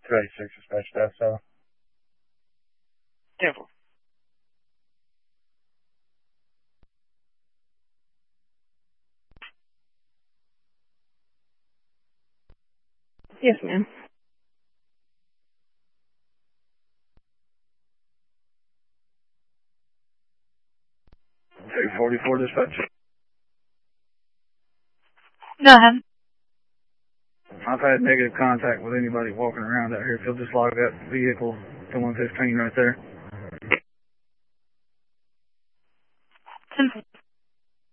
286 dispatch death, so. 10-4. Yes, ma'am. 244 dispatch. Go ahead. I've had negative contact with anybody walking around out here. If you'll just log that vehicle to 115 right there.